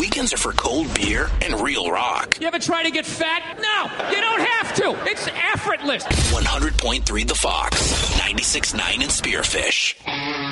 Weekends are for cold beer and real rock. You ever try to get fat? No, you don't have to. It's effortless. 100.3 The Fox, 96.9 in Spearfish.